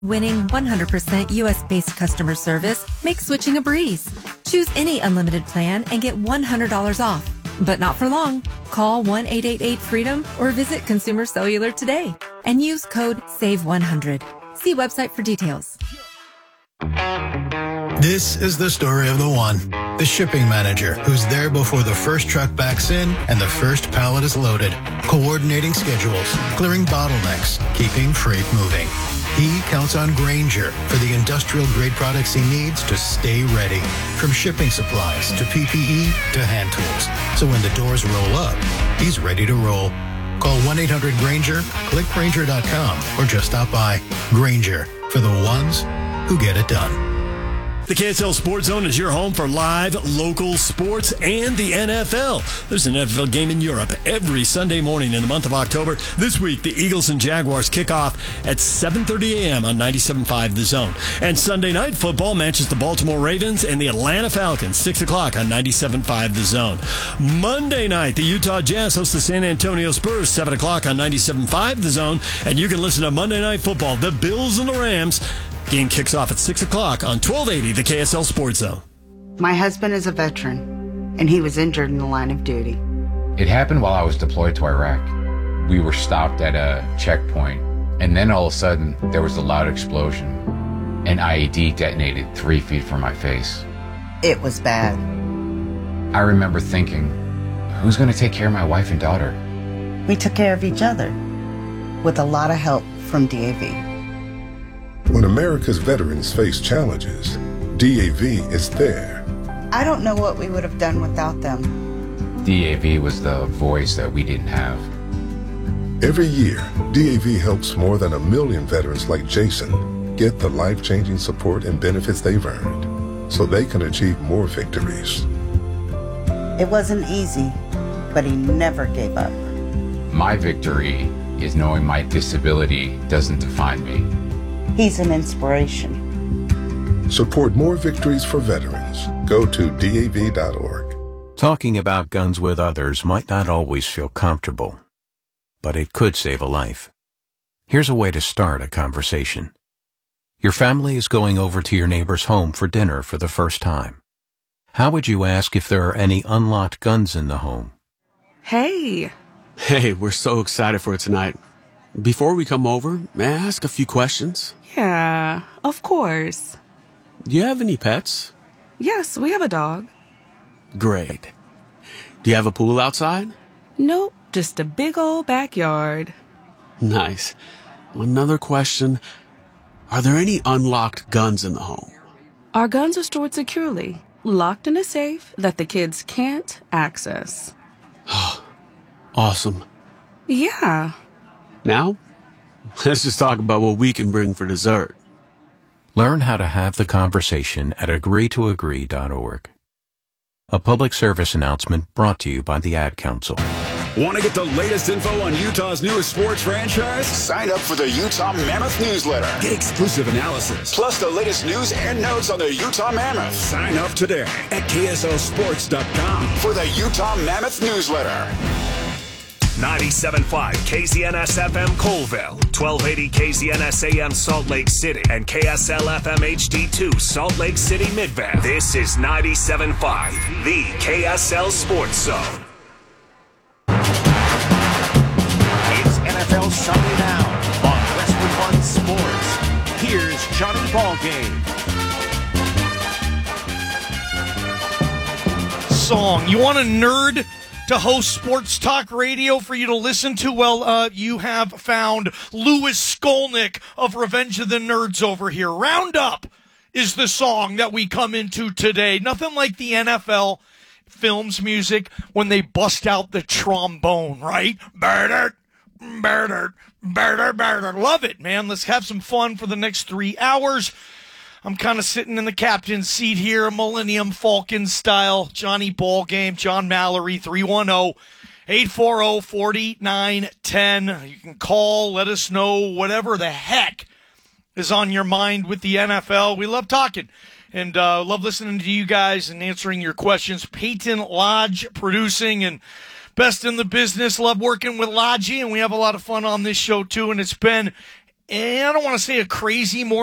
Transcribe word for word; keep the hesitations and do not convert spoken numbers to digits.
Winning one hundred percent U S-based customer service makes switching a breeze. Choose any unlimited plan and get one hundred dollars off. But not for long. Call one eight eight eight freedom or visit Consumer Cellular today and use code save one hundred. See website for details. This is the story of the one, the shipping manager who's there before the first truck backs in and the first pallet is loaded, coordinating schedules, clearing bottlenecks, keeping freight moving. He counts on Grainger for the industrial-grade products he needs to stay ready, from shipping supplies to P P E to hand tools. So when the doors roll up, he's ready to roll. Call one eight hundred Grainger, click Grainger dot com, or just stop by. Grainger, for the ones who get it done. The K S L Sports Zone is your home for live local sports and the N F L. There's an N F L game in Europe every Sunday morning in the month of October. This week, the Eagles and Jaguars kick off at seven thirty a.m. on ninety-seven point five The Zone. And Sunday night football matches the Baltimore Ravens and the Atlanta Falcons, six o'clock on ninety-seven point five The Zone. Monday night, the Utah Jazz host the San Antonio Spurs, seven o'clock on ninety-seven point five The Zone. And you can listen to Monday Night Football, the Bills and the Rams. Game kicks off at six o'clock on twelve eighty, the K S L Sports Zone. My husband is a veteran, and he was injured in the line of duty. It happened while I was deployed to Iraq. We were stopped at a checkpoint, and then all of a sudden, there was a loud explosion. An I E D detonated three feet from my face. It was bad. I remember thinking, who's going to take care of my wife and daughter? We took care of each other, with a lot of help from D A V. When America's veterans face challenges, D A V is there. I don't know what we would have done without them. D A V was the voice that we didn't have. Every year, D A V helps more than a million veterans like Jason get the life-changing support and benefits they've earned so they can achieve more victories. It wasn't easy, but he never gave up. My victory is knowing my disability doesn't define me. He's an inspiration. Support more victories for veterans. Go to D A V dot org. Talking about guns with others might not always feel comfortable, but it could save a life. Here's a way to start a conversation. Your family is going over to your neighbor's home for dinner for the first time. How would you ask if there are any unlocked guns in the home? Hey. Hey, we're so excited for tonight. Before we come over, may I ask a few questions? Yeah, of course. Do you have any pets? Yes, we have a dog. Great. Do you have a pool outside? Nope, just a big old backyard. Nice. Another question. Are there any unlocked guns in the home? Our guns are stored securely, locked in a safe that the kids can't access. Awesome. Yeah. Now, let's just talk about what we can bring for dessert. Learn how to have the conversation at agree to agree dot org. A public service announcement brought to you by the Ad Council. Want to get the latest info on Utah's newest sports franchise? Sign up for the Utah Mammoth newsletter. Get exclusive analysis, plus the latest news and notes on the Utah Mammoth. Sign up today at K S L sports dot com for the Utah Mammoth newsletter. ninety-seven point five K Z N S F M Colville, twelve eighty K Z N S A M Salt Lake City, and K S L F M H D two Salt Lake City Midvale. This is ninety-seven point five, the K S L Sports Zone. It's N F L Sunday now on Westwood One Sports. Here's Johnny Ballgame. Song. You want a nerd to host sports talk radio for you to listen to? Well, uh, you have found Louis Skolnick of Revenge of the Nerds over here. Roundup is the song that we come into today. Nothing like the N F L films music when they bust out the trombone, right? Barter, barter, barter, barter. Love it, man. Let's have some fun for the next three hours. I'm kind of sitting in the captain's seat here, Millennium Falcon style. Johnny Ballgame, John Mallory, three one zero, eight four zero, four nine one zero. You can call, let us know whatever the heck is on your mind with the N F L. We love talking and uh, love listening to you guys and answering your questions. Peyton Lodge producing and best in the business. Love working with Lodgy, and we have a lot of fun on this show too, and it's been and I don't want to say a crazy morning.